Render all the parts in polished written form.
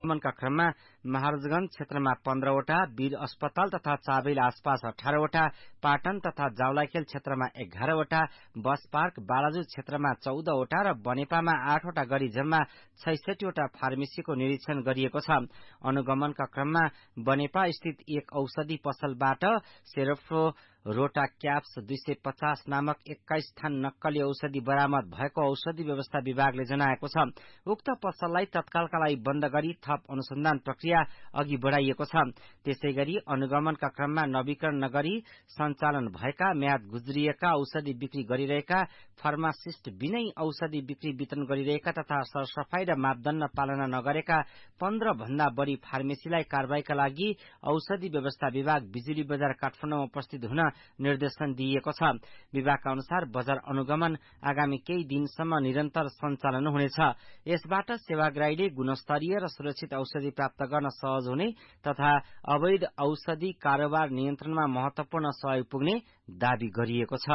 अनुगमनका क्रममा महाराजगंज क्षेत्रमा 15 वटा, वीर अस्पताल तथा चाबेल आसपास 18 वटा, पाटन तथा जावलाखेल क्षेत्रमा 11 वटा, बस पार्क बालाजु क्षेत्रमा 14 वटा र बनेपामा 8 वटा गरी जम्मा 66 वटा फार्मेसीको निरीक्षण गरिएको छ। अनुगमनका क्रममा बनेपा स्थित एक औषधि पसलबाट सेरोफ्लो रोटा क्याप्स 250 नामक 21 थान नक्कली औषधि बरामद भएको औषधि व्यवस्था विभागले जनाएको छ। उक्त पसललाई तत्कालका लागि बन्द गरी थप अनुसन्धान प्रक्रिया अघि बढ़ाइएको छ। त्यसैगरी अनुगमनका क्रममा नवीकरण नगरी सञ्चालन भएका म्याद गुज्रिएका औषधि बिक्री गरिरहेका फार्मासिस्ट बिनै औषधि बिक्री वितरण गरिरहेका तथा सरसफाई र मापदण्ड पालना नगरेका 15 भन्दा बढ़ी फार्मेसीलाई कारबाहीका लागि औषधि व्यवस्था विभाग बिजुली बजार काठमाडौँमा उपस्थित हुन निर्देशन दिइएको छ। विभागका अनुसार बजार अनुगमन आगामी केही दिनसम्म निरन्तर सञ्चालन हुनेछ। यसबाट सेवाग्राहीले गुणस्तरीय र सुरक्षित औषधि प्राप्त गर्न सहज हुने तथा अवैध औषधि कारोबार नियन्त्रणमा महत्वपूर्ण सहयोग पुग्ने दावी गरिएको छ।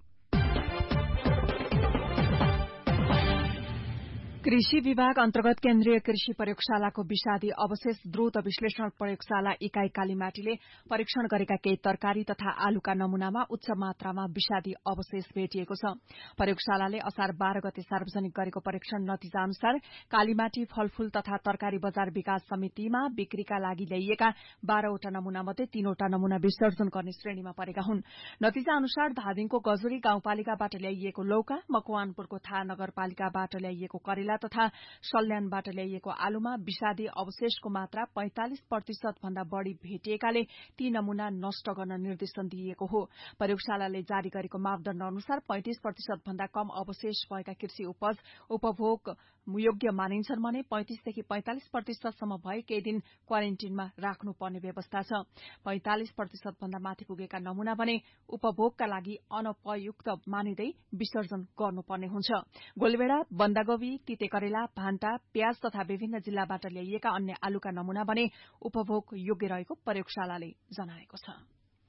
कृषि विभाग अन्तर्गत केन्द्रीय कृषि प्रयोगशालाको विषादी अवशेष द्रुत विश्लेषण प्रयोगशाला इकाई कालीमाटीले परीक्षण गरेका केही तरकारी तथा आलुका नमूनामा उच्च मात्रामा विषादी अवशेष भेटिएको छ। प्रयोगशालाले असार 12 गते सार्वजनिक गरेको परीक्षण नतिजा अनुसार कालीमाटी फलफूल तथा तरकारी बजार विकास समितिमा बिक्रीका लागि ल्याइएका 12 वटा नमूना मध्ये 3 वटा नमूना विसर्जन गर्ने श्रेणीमा परेका हुन्। नतिजा अनुसार धादिङको गजुरी गाउँपालिकाबाट ल्याइएको लौका, मकवानपुरको थाहा नगरपालिकाबाट ल्याइएको करेला तथा सल्यानबाट ल्याइएको आलुमा विषादी अवशेषको मात्रा 45% भन्दा बढ़ी भेटिएकाले ती नमूना नष्ट गर्न निर्देशन दिइएको हो। प्रयोगशालाले जारी गरेको मापदण्ड अनुसार 35% भन्दा कम अवशेष भएका कृषि उपज उपभोग योग्य मानिन्छन् भने 35 देखि 45% सम्म भए केही दिन क्वारेन्टिनमा राख्नुपर्ने व्यवस्था छ। 45% भन्दा माथि पुगेका नमूना भने उपभोगका लागि अनुपयुक्त मानिँदै विसर्जन गर्नुपर्ने हुन्छ। गोलभेडा, बन्दागोभी, तिते करेला, भान्टा, प्याज तथा विभिन्न जिल्लाबाट ल्याइएका अन्य आलुका नमूना भने उपभोग योग्य रहेको प्रयोगशालाले जनाएको छ।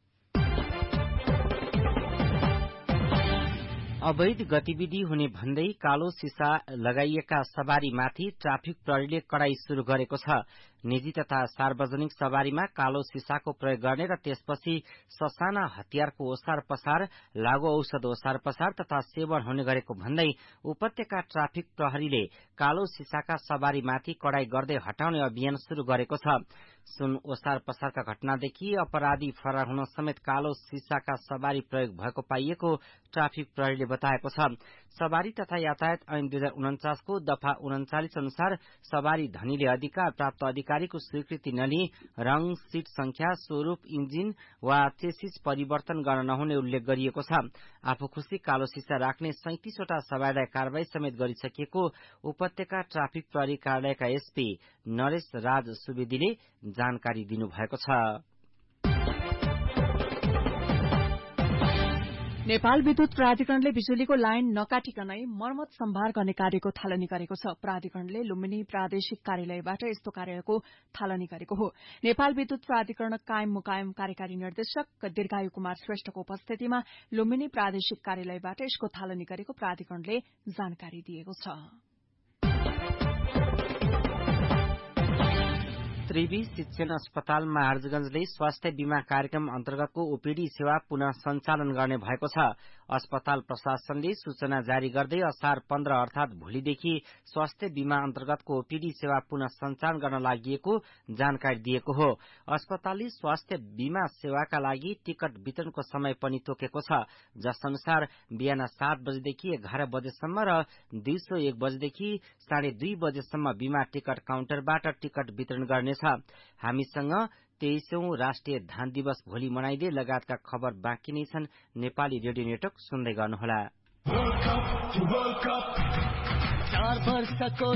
अवैध गतिविधि हुने भन्दै कालो सिसा लगाइएका सवारीमाथि ट्राफिक प्रहरीले कडाई शुरू गरेको छ। निजी तथा सार्वजनिक सवारीमा कालो सिसाको प्रयोग गर्ने र त्यसपछि ससाना हतियारको ओसार पसार, लागू औषध ओसार पसार तथा सेवन हुने गरेको भन्दै उपत्यका ट्राफिक प्रहरीले कालो सिसाका सवारीमाथि कडाई गर्दै हटाउने अभियान शुरू गरेको छ। सुन ओसार पसारका घटनादेखि अपराधी फरार हुन समेत कालो सिसाका सवारी प्रयोग भएको पाइएको ट्राफिक प्रहरीले बताएको छ। सवारी तथा यातायात ऐन 2049 को दफा 39 अनुसार सवारी धनीले अधिकार प्राप्त अधिकारीको स्वीकृति नलिई रंग, सीट संख्या, स्वरूप, इन्जिन वा चेसिस परिवर्तन गर्न नहुने उल्लेख गरिएको छ। आफू खुशी कालो सिसा राख्ने 37 वटा सवारीलाई कारबाही समेत गरिसकिएको उपत्यका ट्राफिक प्रहरी कार्यालयका एसपी नरेश राज सुवेदीले जानकारी दिनुभएको छ। नेपाल विद्युत प्राधिकरणले बिजुलीको लाइन नकाटिकनै मर्मत सम्भार गर्ने कार्यको थालनी गरेको छ। प्राधिकरणले लुम्बिनी प्रादेशिक कार्यालयबाट यस्तो कार्यको थालनी गरेको हो। नेपाल विद्युत प्राधिकरण कायम मुकायम कार्यकारी निर्देशक दीर्घायु कुमार श्रेष्ठको उपस्थितिमा लुम्बिनी प्रादेशिक कार्यालयबाट यसको थालनी गरेको प्राधिकरणले जानकारी दिएको छ। त्रिवी शिक्षण अस्पताल महाराजगंजले स्वास्थ्य बीमा कार्यक्रम अन्तर्गतको ओपीडी सेवा पुनः सञ्चालन गर्ने भएको छ। अस्पताल प्रशासनले सूचना जारी गर्दै असार 15 अर्थात भोलिदेखि स्वास्थ्य बीमा अन्तर्गतको ओपीडी सेवा पुनः सञ्चालन गर्न लागि जानकारी दिएको हो। अस्पतालले स्वास्थ्य बीमा सेवाका लागि टिकट वितरणको समय पनि तोकेको छ, जस अनुसार बिहान 7 बजेदेखि 11 बजेसम्म र दिउँसो 1 बजेदेखि 2:30 बजेसम्म बीमा टिकट काउन्टरबाट टिकट वितरण गर्नेछ। हामीसँग 23औं राष्ट्रिय धान दिवस भोलि मनाइदै लगायतका खबर बाँकी नै छन्। नेपाली रेडियो नेटवर्क सुन्दै गर्नुहोला।